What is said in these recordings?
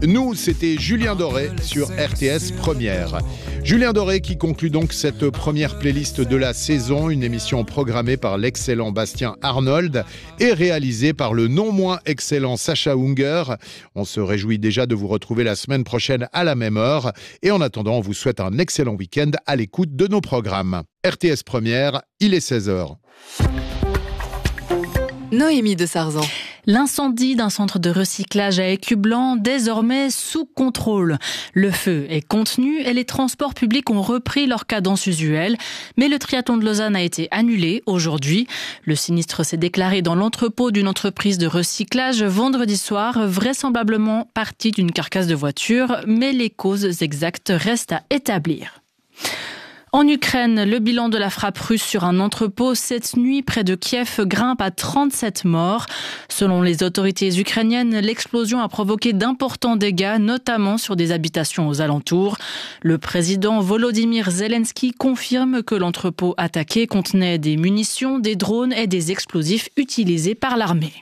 Nous, c'était Julien Doré sur RTS Première. Julien Doré qui conclut donc cette première playlist de la saison, une émission programmée par l'excellent Bastien Arnold et réalisée par le non moins excellent Sacha Unger. On se réjouit déjà de vous retrouver la semaine prochaine à la même heure. Et en attendant, on vous souhaite un excellent week-end à l'écoute de nos programmes. RTS Première, il est 16h. Noémie de Sarzan. L'incendie d'un centre de recyclage à Écublanc, désormais sous contrôle. Le feu est contenu et les transports publics ont repris leur cadence usuelle. Mais le triathlon de Lausanne a été annulé aujourd'hui. Le sinistre s'est déclaré dans l'entrepôt d'une entreprise de recyclage vendredi soir, vraisemblablement partie d'une carcasse de voiture, mais les causes exactes restent à établir. En Ukraine, le bilan de la frappe russe sur un entrepôt cette nuit près de Kiev grimpe à 37 morts. Selon les autorités ukrainiennes, l'explosion a provoqué d'importants dégâts, notamment sur des habitations aux alentours. Le président Volodymyr Zelensky confirme que l'entrepôt attaqué contenait des munitions, des drones et des explosifs utilisés par l'armée.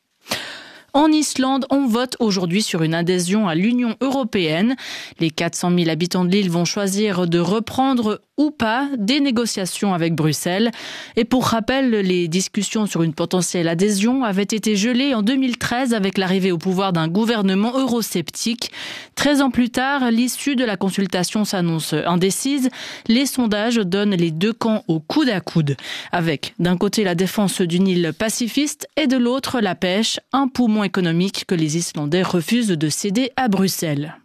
En Islande, on vote aujourd'hui sur une adhésion à l'Union européenne. Les 400 000 habitants de l'île vont choisir de reprendre ou pas des négociations avec Bruxelles. Et pour rappel, les discussions sur une potentielle adhésion avaient été gelées en 2013 avec l'arrivée au pouvoir d'un gouvernement eurosceptique. 13 ans plus tard, l'issue de la consultation s'annonce indécise. Les sondages donnent les deux camps au coude à coude, avec d'un côté la défense d'une île pacifiste et de l'autre la pêche, un poumon économique que les Islandais refusent de céder à Bruxelles.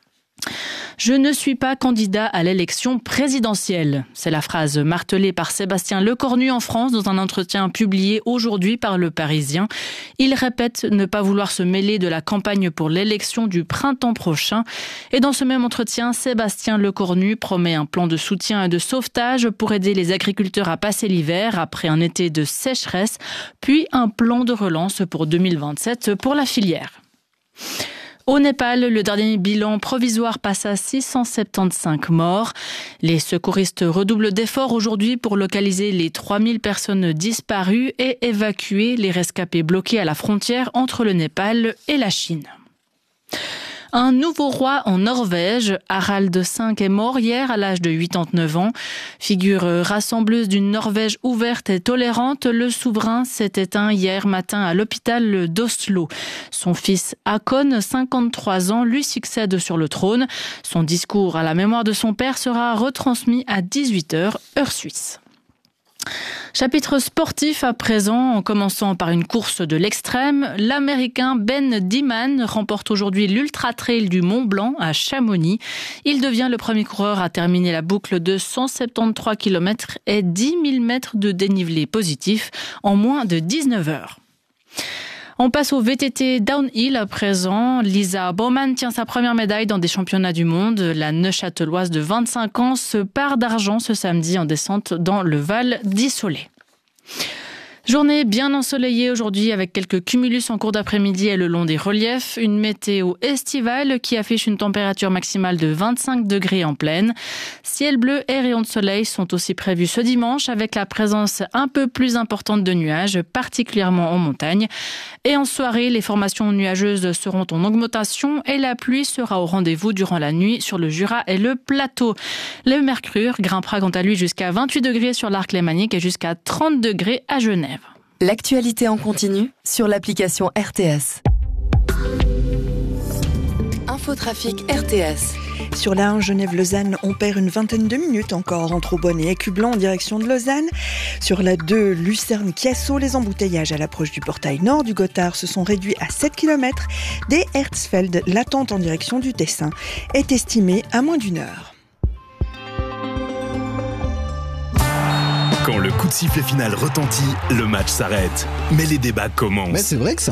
Je ne suis pas candidat à l'élection présidentielle. C'est la phrase martelée par Sébastien Lecornu en France dans un entretien publié aujourd'hui par Le Parisien. Il répète ne pas vouloir se mêler de la campagne pour l'élection du printemps prochain. Et dans ce même entretien, Sébastien Lecornu promet un plan de soutien et de sauvetage pour aider les agriculteurs à passer l'hiver après un été de sécheresse, puis un plan de relance pour 2027 pour la filière. Au Népal, le dernier bilan provisoire passe à 675 morts. Les secouristes redoublent d'efforts aujourd'hui pour localiser les 3000 personnes disparues et évacuer les rescapés bloqués à la frontière entre le Népal et la Chine. Un nouveau roi en Norvège, Harald V, est mort hier à l'âge de 89 ans. Figure rassembleuse d'une Norvège ouverte et tolérante, le souverain s'est éteint hier matin à l'hôpital d'Oslo. Son fils Håkon, 53 ans, lui succède sur le trône. Son discours à la mémoire de son père sera retransmis à 18h, heure suisse. Chapitre sportif à présent, en commençant par une course de l'extrême. L'Américain Ben Dieman remporte aujourd'hui l'Ultra Trail du Mont Blanc à Chamonix. Il devient le premier coureur à terminer la boucle de 173 km et 10 000 mètres de dénivelé positif en moins de 19 heures. On passe au VTT downhill à présent. Lisa Baumann tient sa première médaille dans des championnats du monde. La Neuchâteloise de 25 ans se pare d'argent ce samedi en descente dans le Val d'Issolet. Journée bien ensoleillée aujourd'hui avec quelques cumulus en cours d'après-midi et le long des reliefs. Une météo estivale qui affiche une température maximale de 25 degrés en plaine. Ciel bleu et rayons de soleil sont aussi prévus ce dimanche avec la présence un peu plus importante de nuages, particulièrement en montagne. Et en soirée, les formations nuageuses seront en augmentation et la pluie sera au rendez-vous durant la nuit sur le Jura et le plateau. Le mercure grimpera quant à lui jusqu'à 28 degrés sur l'arc lémanique et jusqu'à 30 degrés à Genève. L'actualité en continu sur l'application RTS. Infotrafic RTS. Sur la 1 Genève-Lausanne, on perd une vingtaine de minutes encore entre Aubonne et Écublanc en direction de Lausanne. Sur la 2 Lucerne-Chiasso, les embouteillages à l'approche du portail nord du Gothard se sont réduits à 7 km. Dès Herzfeld, l'attente en direction du Tessin est estimée à moins d'une heure. Quand le coup de sifflet final retentit, le match s'arrête. Mais les débats commencent. Mais c'est vrai que ça